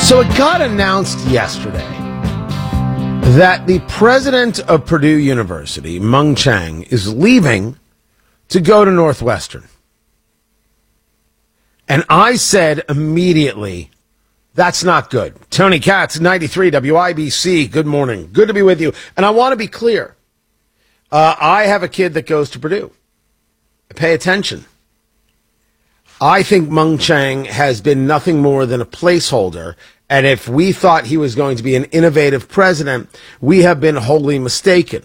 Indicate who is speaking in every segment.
Speaker 1: So it got announced yesterday that the president of Purdue University, Mung Chiang, is leaving to go to Northwestern. And I said immediately, that's not good. Tony Katz, 93 WIBC, good morning. Good to be with you. And I want to be clear. I have a kid that goes to Purdue. Pay attention. I think Mung Chiang has been nothing more than a placeholder. And if we thought he was going to be an innovative president, we have been wholly mistaken.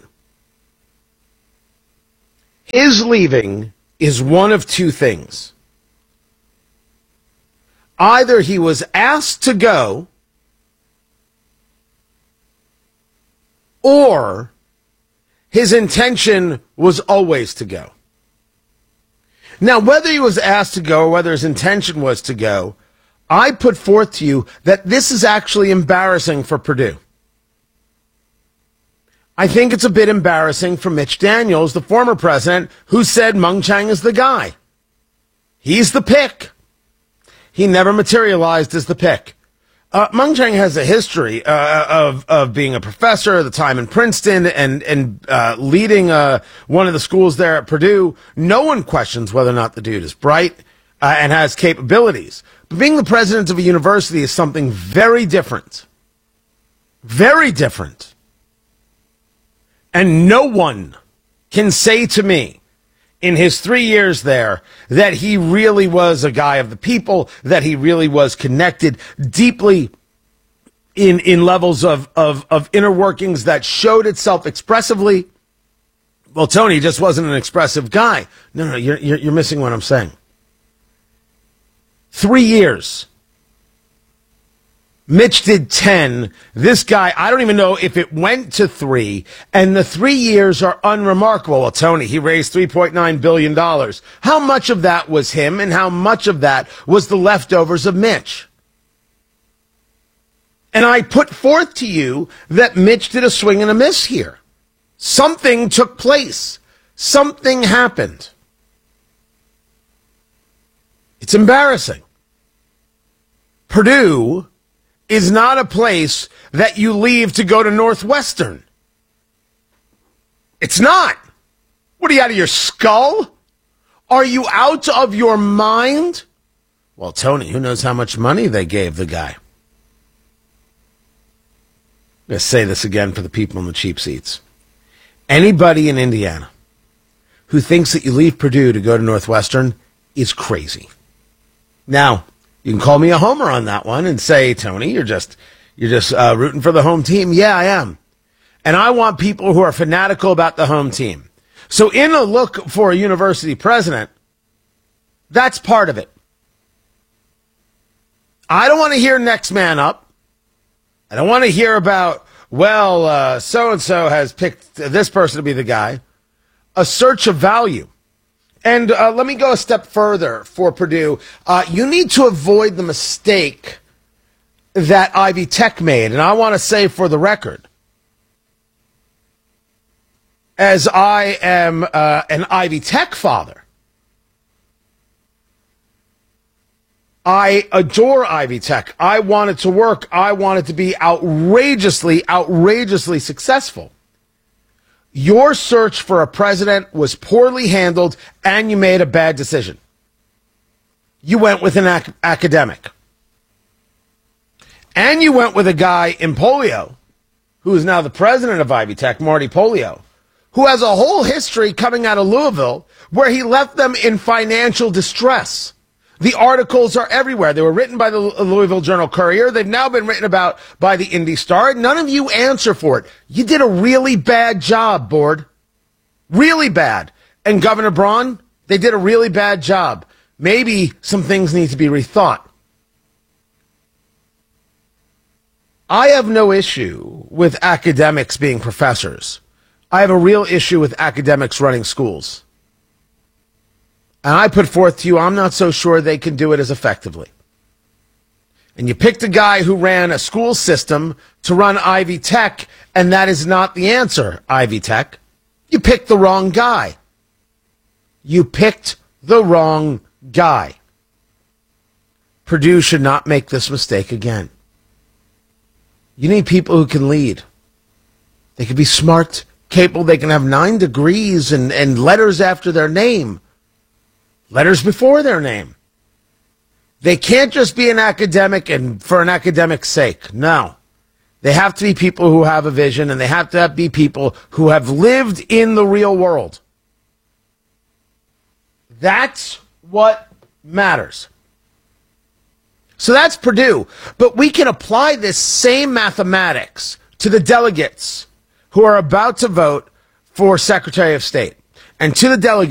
Speaker 1: His leaving is one of two things. Either he was asked to go, or his intention was always to go. Now, whether he was asked to go or whether his intention was to go, I put forth to you that this is actually embarrassing for Purdue. I think it's a bit embarrassing for Mitch Daniels, the former president, who said Mung Chiang is the guy. He's the pick. He never materialized as the pick. Mung Chiang has a history of being a professor, the time in Princeton, and leading one of the schools there at Purdue. No one questions whether or not the dude is bright and has capabilities. But being the president of a university is something very different. Very different. And no one can say to me in his 3 years there that he really was a guy of the people, that he really was connected deeply in levels of inner workings that showed itself expressively. Well, Tony just wasn't an expressive guy. No, you're missing what I'm saying. 3 years. Mitch did 10. This guy, I don't even know if it went to 3. And the 3 years are unremarkable. Well, Tony, he raised $3.9 billion. How much of that was him and how much of that was the leftovers of Mitch? And I put forth to you that Mitch did a swing and a miss here. Something took place. Something happened. It's embarrassing. Purdue is not a place that you leave to go to Northwestern. It's not. What are you, out of your skull? Are you out of your mind? Well, Tony, who knows how much money they gave the guy? I'm going to say this again for the people in the cheap seats. Anybody in Indiana who thinks that you leave Purdue to go to Northwestern is crazy. Now, you can call me a homer on that one and say, Tony, you're just rooting for the home team. Yeah, I am. And I want people who are fanatical about the home team. So in a look for a university president, that's part of it. I don't want to hear next man up. I don't want to hear about, well, so-and-so has picked this person to be the guy. A search of value. And let me go a step further for Purdue. You need to avoid the mistake that Ivy Tech made. And I want to say for the record, as I am an Ivy Tech father, I adore Ivy Tech. I want it to work. I want it to be outrageously successful. Your search for a president was poorly handled, and you made a bad decision. You went with an academic. And you went with a guy in Polio, who is now the president of Ivy Tech, Marty Polio, who has a whole history coming out of Louisville where he left them in financial distress. The articles are everywhere. They were written by the Louisville Journal-Courier. They've now been written about by the Indy Star. None of you answer for it. You did a really bad job, board. Really bad. And Governor Braun, they did a really bad job. Maybe some things need to be rethought. I have no issue with academics being professors. I have a real issue with academics running schools. And I put forth to you, I'm not so sure they can do it as effectively. And you picked a guy who ran a school system to run Ivy Tech, and that is not the answer, Ivy Tech. You picked the wrong guy. You picked the wrong guy. Purdue should not make this mistake again. You need people who can lead. They can be smart, capable. They can have 9 degrees and letters after their name, letters before their name. They can't just be an academic and for an academic's sake. No. They have to be people who have a vision, and they have to be people who have lived in the real world. That's what matters. So that's Purdue. But we can apply this same mathematics to the delegates who are about to vote for Secretary of State and to the delegates